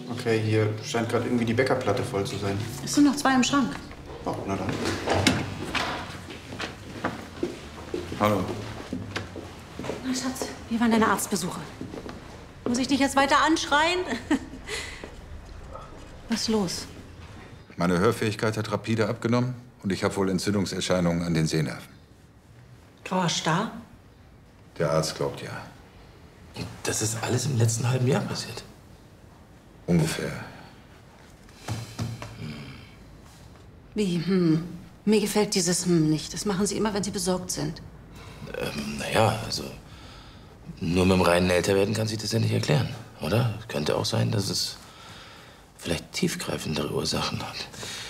Okay, hier scheint gerade irgendwie die Bäckerplatte voll zu sein. Es sind noch 2 im Schrank. Oh, na dann. Hallo. Na, Schatz, wie waren deine Arztbesuche? Muss ich dich jetzt weiter anschreien? Was ist los? Meine Hörfähigkeit hat rapide abgenommen und ich habe wohl Entzündungserscheinungen an den Sehnerven. Grauer Star? Der Arzt glaubt ja. Das ist alles im letzten halben Jahr passiert. Ungefähr. Wie, Mir gefällt dieses nicht. Das machen Sie immer, wenn Sie besorgt sind. Naja, also nur mit dem reinen Älterwerden kann sich das ja nicht erklären, oder? Könnte auch sein, dass es vielleicht tiefgreifendere Ursachen hat.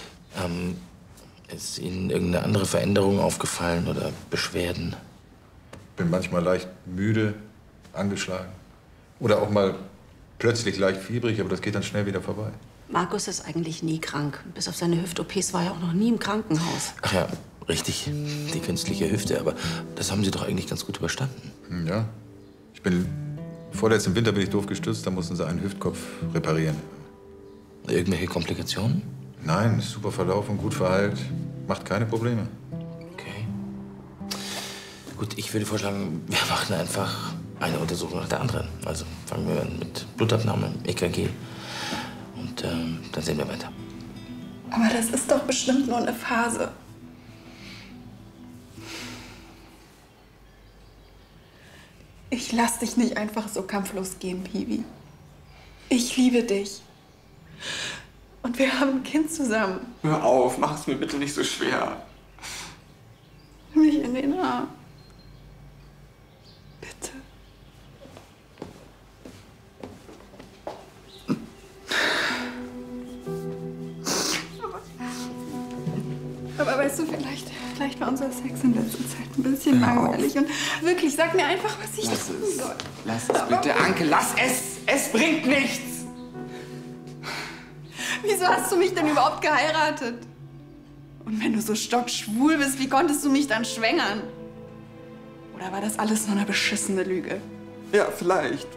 Ist Ihnen irgendeine andere Veränderung aufgefallen oder Beschwerden? Bin manchmal leicht müde, angeschlagen. Oder auch mal plötzlich leicht fiebrig, aber das geht dann schnell wieder vorbei. Markus ist eigentlich nie krank. Bis auf seine Hüft-OPs war er auch noch nie im Krankenhaus. Ach ja, richtig. Die künstliche Hüfte, aber das haben Sie doch eigentlich ganz gut überstanden. Ja. Vorletzten Winter bin ich doof gestürzt, da mussten sie einen Hüftkopf reparieren. Irgendwelche Komplikationen? Nein, ist super verlaufen, gut verheilt, macht keine Probleme. Okay. Gut, ich würde vorschlagen, wir machen einfach eine Untersuchung nach der anderen. Also fangen wir an mit Blutabnahme, EKG. Und dann sehen wir weiter. Aber das ist doch bestimmt nur eine Phase. Ich lass dich nicht einfach so kampflos gehen, Piwi. Ich liebe dich. Und wir haben ein Kind zusammen. Hör auf, mach es mir bitte nicht so schwer. Nimm mich in den Arm. Bitte. Aber weißt du, vielleicht war unser Sex in letzter Zeit ein bisschen langweilig. Und wirklich, sag mir einfach, was ich tun soll. Lass es bitte, Anke, lass es! Es bringt nichts! Wieso hast du mich denn überhaupt geheiratet? Und wenn du so stockschwul bist, wie konntest du mich dann schwängern? Oder war das alles nur eine beschissene Lüge? Ja, vielleicht.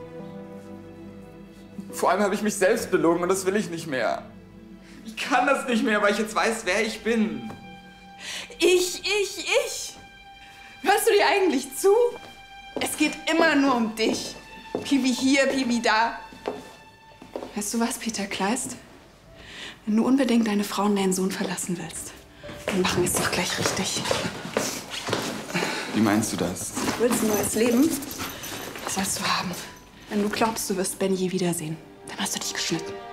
Vor allem habe ich mich selbst belogen und das will ich nicht mehr. Ich kann das nicht mehr, weil ich jetzt weiß, wer ich bin. Ich. Hörst du dir eigentlich zu? Es geht immer nur um dich. Piwi hier, Piwi da. Weißt du was, Peter Kleist? Wenn du unbedingt deine Frau und deinen Sohn verlassen willst, dann machen wir es doch gleich richtig. Wie meinst du das? Du willst ein neues Leben? Das sollst du haben. Wenn du glaubst, du wirst Ben je wiedersehen, dann hast du dich geschnitten.